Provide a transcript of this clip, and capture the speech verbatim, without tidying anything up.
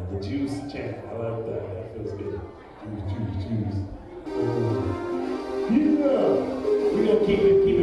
the juice chant. I like that. That feels good. Juice, juice, juice. Oh. Yeah. We're gonna keep it, keep